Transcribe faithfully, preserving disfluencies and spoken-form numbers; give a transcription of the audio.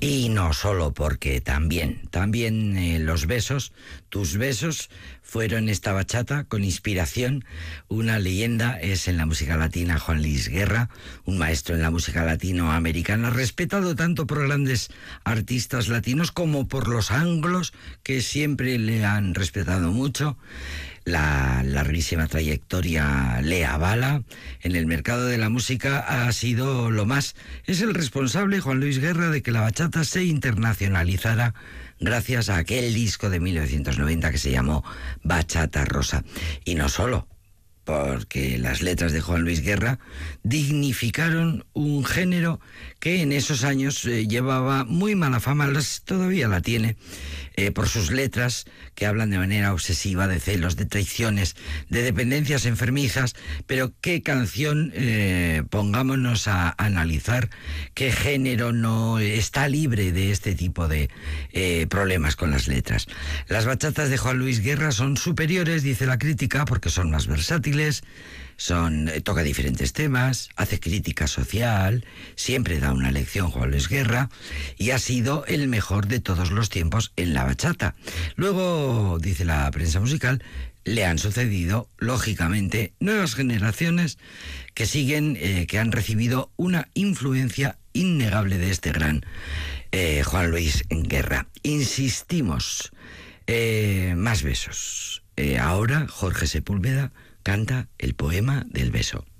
Y no solo porque también, también eh, los besos, tus besos fueron esta bachata con inspiración. Una leyenda es en la música latina Juan Luis Guerra, un maestro en la música latinoamericana, respetado tanto por grandes artistas latinos como por los anglos, que siempre le han respetado mucho. La larguísima trayectoria le avala. En el mercado de la música ha sido lo más. Es el responsable, Juan Luis Guerra, de que la bachata se internacionalizara gracias a aquel disco de mil novecientos noventa que se llamó Bachata Rosa. Y no solo, porque las letras de Juan Luis Guerra dignificaron un género que en esos años eh, llevaba muy mala fama, las, todavía la tiene, eh, por sus letras que hablan de manera obsesiva de celos, de traiciones, de dependencias enfermizas. Pero qué canción, eh, pongámonos a analizar, qué género no está libre de este tipo de eh, problemas con las letras. Las bachatas de Juan Luis Guerra son superiores, dice la crítica, porque son más versátiles, son, toca diferentes temas, hace crítica social, siempre da una lección Juan Luis Guerra, y ha sido el mejor de todos los tiempos en la bachata. Luego, dice la prensa musical, le han sucedido, lógicamente, nuevas generaciones que siguen, eh, que han recibido una influencia innegable de este gran eh, Juan Luis Guerra. Insistimos, eh, más besos. Eh, ahora Jorge Sepúlveda canta el poema del beso.